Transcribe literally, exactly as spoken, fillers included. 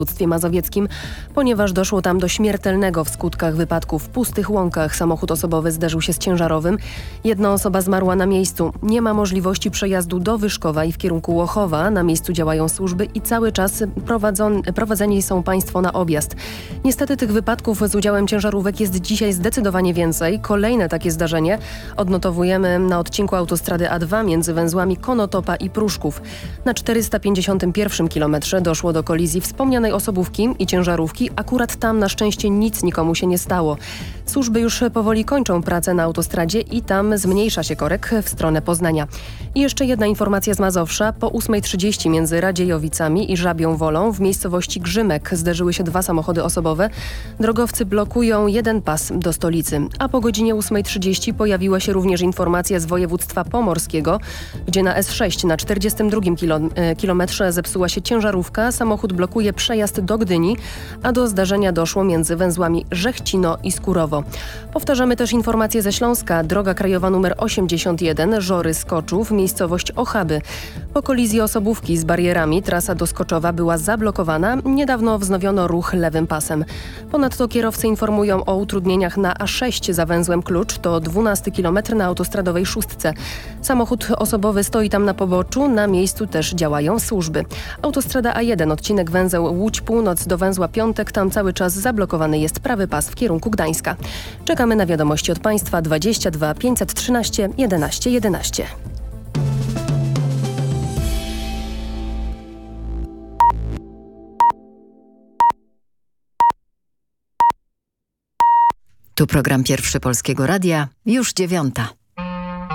w województwie mazowieckim, ponieważ doszło tam do śmiertelnego w skutkach wypadku w Pustych Łąkach. Samochód osobowy zderzył się z ciężarowym. Jedna osoba zmarła na miejscu. Nie ma możliwości przejazdu do Wyszkowa i w kierunku Łochowa. Na miejscu działają służby i cały czas prowadzon, prowadzeni są państwo na objazd. Niestety tych wypadków z udziałem ciężarówek jest dzisiaj zdecydowanie więcej. Kolejne takie zdarzenie odnotowujemy na odcinku autostrady A dwa między węzłami Konotopa i Pruszków. Na czterysta pięćdziesiątym pierwszym kilometrze doszło do kolizji wspomnianej osobówki i ciężarówki. Akurat tam na szczęście nic nikomu się nie stało. Służby już powoli kończą pracę na autostradzie i tam zmniejsza się korek w stronę Poznania. I jeszcze jedna informacja z Mazowsza. Po ósmej trzydzieści między Radziejowicami i Żabią Wolą w miejscowości Grzymek zderzyły się dwa samochody osobowe. Drogowcy blokują jeden pas do stolicy. A po godzinie ósmej trzydzieści pojawiła się również informacja z województwa pomorskiego, gdzie na S sześć na czterdziestym drugim kilo, e, kilometrze zepsuła się ciężarówka. Samochód blokuje przejazd do Gdyni, a do zdarzenia doszło między węzłami Żechcino i Skurowo. Powtarzamy też informacje ze Śląska. Droga krajowa numer osiemdziesiąt jeden Żory-Skoczów, miejscowość Ochaby. Po kolizji osobówki z barierami trasa do Skoczowa była zablokowana. Niedawno wznowiono ruch lewym pasem. Ponadto kierowcy informują o utrudnieniach na A sześć za węzłem Klucz. To dwunasty kilometr na autostradowej szóstce. Samochód osobowy stoi tam na poboczu. Na miejscu też działają służby. Autostrada A jeden, odcinek węzeł Łódź Północ do węzła Piątek. Tam cały czas zablokowany jest prawy pas w kierunku Gdańska. Czekamy na wiadomości od Państwa dwadzieścia dwa pięćset trzynaście jedenaście jedenaście. Tu program Pierwszy Polskiego Radia, już dziewiąta.